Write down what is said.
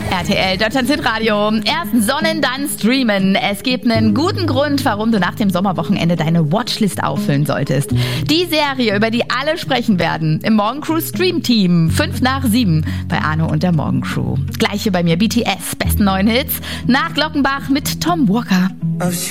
RTL Deutschland Hitradio. Erst sonnen, dann streamen. Es gibt einen guten Grund, warum du nach dem Sommerwochenende deine Watchlist auffüllen solltest. Die Serie, über die alle sprechen werden. Im Morgencrew Stream Team. 5 nach 7 bei Arno und der Morgencrew. Gleiche bei mir BTS. Besten neuen Hits. Nach Glockenbach mit Tom Walker.